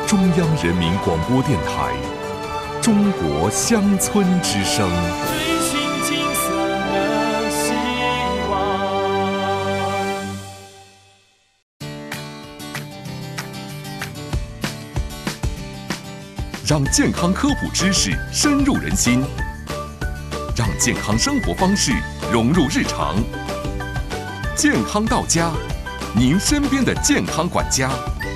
中央人民广播电台《中国乡村之声》。 追寻金色的希望。 让健康科普知识深入人心，让健康生活方式融入日常。健康到家，您身边的健康管家。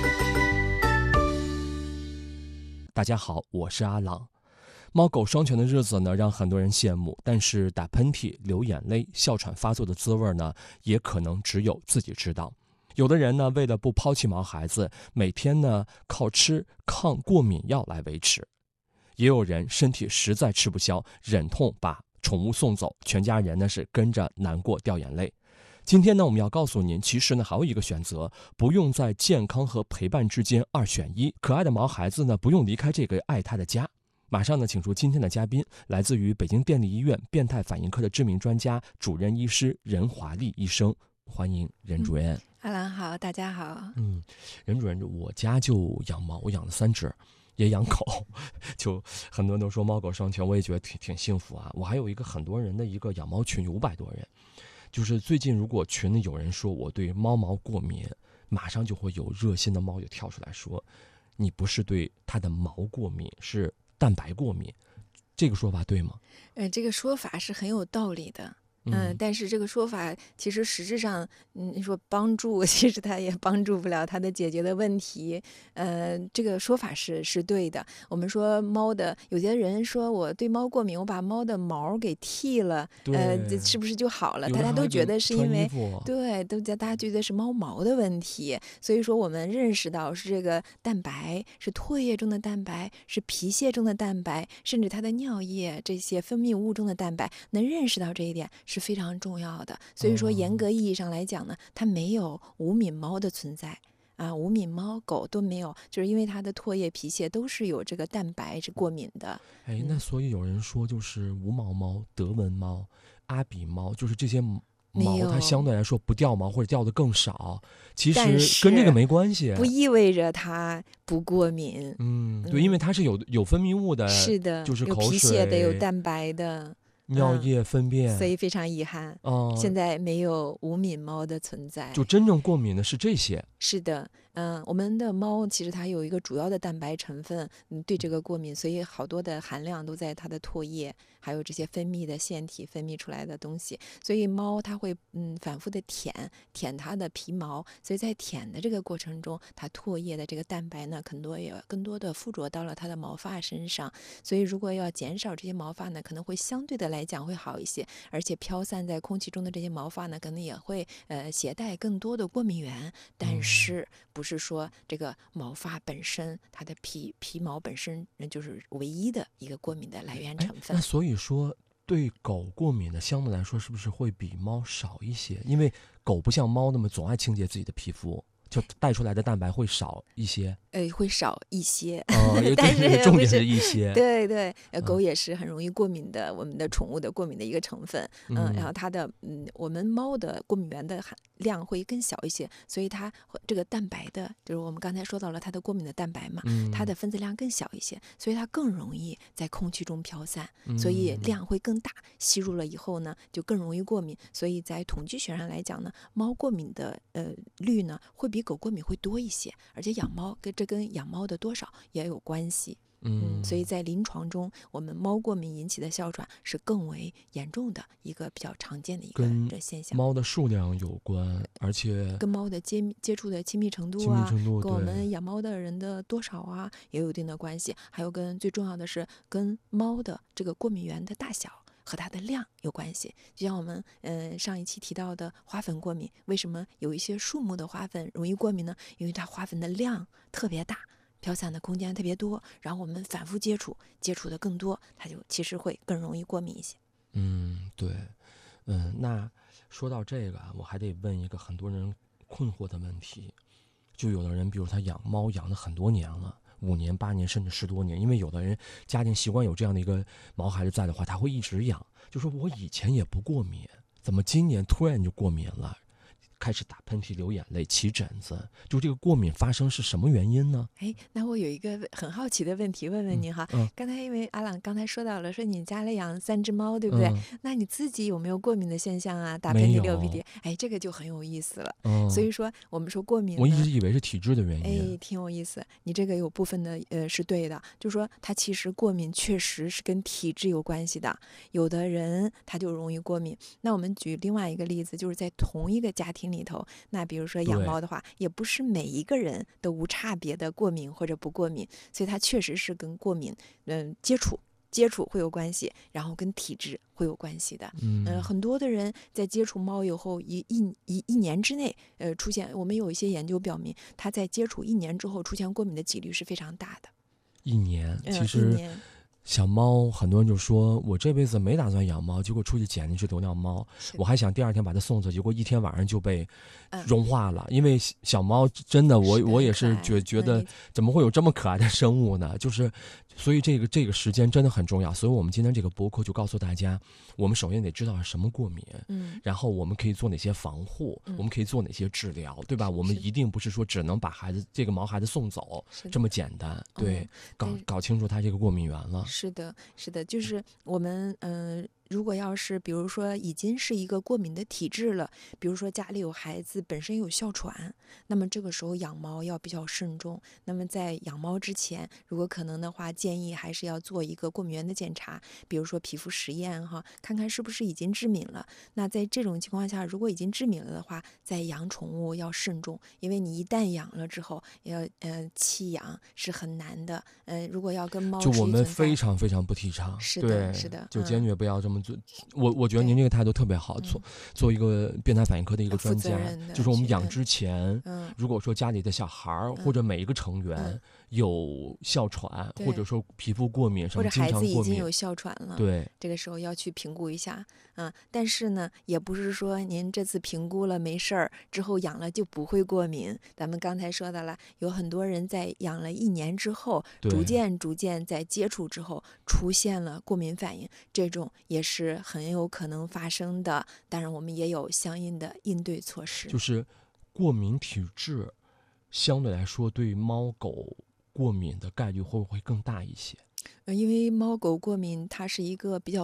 大家好，我是阿朗。猫狗双全的日子呢，让很多人羡慕，但是打喷嚏、流眼泪、哮喘发作的滋味呢，也可能只有自己知道。有的人呢，为了不抛弃毛孩子，每天呢靠吃抗过敏药来维持；也有人身体实在吃不消，忍痛把宠物送走，全家人呢是跟着难过掉眼泪。今天呢，我们要告诉您，其实呢还有一个选择，不用在健康和陪伴之间二选一。可爱的毛孩子呢，不用离开这个爱他的家。马上呢，请出今天的嘉宾，来自于北京电力医院变态反应科的知名专家、主任医师任华丽医生，欢迎任主任。 阿兰好，大家好。 任主任，我家就养猫，我养了3只。也养狗，就很多人都说猫狗双全，我也觉得挺幸福啊。我还有一个很多人的一个养猫群，有500多人。就是最近如果群里有人说我对猫毛过敏，马上就会有热心的猫友跳出来说，你不是对它的毛过敏，是蛋白过敏。这个说法对吗？ 这个说法是很有道理的。但是这个说法其实实质上，你说帮助，其实它也帮助不了它的解决的问题。这个说法是对的。我们说猫的，有些人说我对猫过敏，我把猫的毛给剃了，是不是就好了？大家都觉得是因为对，大家觉得是猫毛的问题。所以说我们认识到是这个蛋白，是唾液中的蛋白，是皮屑中的蛋白，甚至它的尿液这些分泌物中的蛋白，能认识到这一点是非常重要的。所以说严格意义上来讲呢，它没有无敏猫的存在啊，无敏猫狗都没有，就是因为它的唾液皮屑都是有这个蛋白是过敏的。 那所以有人说就是无毛猫、德文猫、阿比猫，就是这些毛它相对来说不掉毛或者掉的更少，其实跟这个没关系， 不意味着它不过敏。 对，因为它是有分泌物的， 是的， 就是口水、 有皮屑的，有蛋白的。 尿液粪便， 所以非常遗憾，现在没有无敏猫的存在。 就真正过敏的是这些。 是的，我们的猫其实它有一个主要的蛋白成分，对这个过敏，所以好多的含量都在它的唾液，还有这些分泌的腺体分泌出来的东西。所以猫它会反复的舔它的皮毛，所以在舔的这个过程中，它唾液的这个蛋白呢，更多的附着到了它的毛发身上。所以如果要减少这些毛发呢，可能会相对的来讲会好一些，而且飘散在空气中的这些毛发呢，可能也会携带更多的过敏源。但是不是说这个毛发本身，它的皮毛本身就是唯一的一个过敏的来源成分。 那所以说对狗过敏的相对来说是不是会比猫少一些？因为狗不像猫那么总爱清洁自己的皮肤，就带出来的蛋白会少一些。 会少一些， 但是重点是一些。 对，狗也是很容易过敏的，我们的宠物的过敏的一个成分。然后它的我们猫的过敏源的含量会更小一些，所以它这个蛋白的，就是我们刚才说到了它的过敏的蛋白嘛，它的分子量更小一些，所以它更容易在空气中飘散，所以量会更大，吸入了以后呢，就更容易过敏。所以在统计学上来讲呢，猫过敏的率呢会比狗过敏会多一些，而且养猫跟养猫的多少也有关系。所以在临床中，我们猫过敏引起的哮喘是更为严重的一个比较常见的一个现象。 猫的数量有关，而且跟猫的接触的亲密程度啊，跟我们养猫的人的多少啊，也有一定的关系。还有最重要的是跟猫的这个过敏源的大小和它的量有关系。就像我们上一期提到的花粉过敏，为什么有一些树木的花粉容易过敏呢？因为它花粉的量特别大，飘散的空间特别多，然后我们反复接触的更多，它就其实会更容易过敏一些。 对，那说到这个，我还得问一个很多人困惑的问题，就有的人比如他养猫养了很多年了，5年、8年甚至10多年，因为有的人家庭习惯有这样的一个毛孩子在的话，他会一直养，就说我以前也不过敏，怎么今年突然就过敏了？ 开始打喷嚏、流眼泪、起疹子，就这个过敏发生是什么原因呢？ 哎，那我有一个很好奇的问题问问您哈。刚才因为阿朗刚才说到了，说你家里养3只猫，对不对？那你自己有没有过敏的现象啊？打喷嚏、流鼻涕，哎，这个就很有意思了。所以说我们说过敏， 我一直以为是体质的原因。 哎，挺有意思。你这个有部分的是对的，就说它其实过敏确实是跟体质有关系的，有的人他就容易过敏。那我们举另外一个例子，就是在同一个家庭里头，那比如说养猫的话，也不是每一个人都无差别的过敏或者不过敏，所以它确实是跟过敏接触会有关系，然后跟体质会有关系的。很多的人在接触猫以后一年之内，出现，我们有一些研究表明，他在接触1年之后出现过敏的几率是非常大的。 1年，其实小猫很多人就说我这辈子没打算养猫，结果出去捡了一只流浪猫，我还想第2天把它送走，结果1天晚上就被融化了。因为小猫真的，我也是觉得怎么会有这么可爱的生物呢？就是所以这个时间真的很重要。所以我们今天这个播客就告诉大家，我们首先得知道是什么过敏，然后我们可以做哪些防护，我们可以做哪些治疗，对吧？我们一定不是说只能把这个毛孩子送走这么简单。对，搞清楚他这个过敏源了。 是的，就是我们如果要是比如说已经是一个过敏的体质了，比如说家里有孩子本身有哮喘，那么这个时候养猫要比较慎重。那么在养猫之前，如果可能的话，建议还是要做一个过敏原的检查，比如说皮肤实验哈，看看是不是已经致敏了。那在这种情况下，如果已经致敏了的话，在养宠物要慎重，因为你一旦养了之后，要弃养是很难的。如果要跟猫就我们非常非常不提倡， 是的， 就坚决不要这么做。我觉得您这个态度特别好，做一个变态反应科的一个专家，就是我们养之前，如果说家里的小孩或者每一个成员有哮喘，或者说皮肤过敏什么， 或者孩子已经有哮喘了， 对， 这个时候要去评估一下。但是呢，也不是说您这次评估了没事儿，之后养了就不会过敏。咱们刚才说到了，有很多人在养了1年之后，逐渐在接触之后出现了过敏反应，这种也是很有可能发生的。当然，我们也有相应的应对措施。 就是过敏体质相对来说，对猫狗过敏的概率会不会更大一些？ 因为猫狗过敏它是一个比较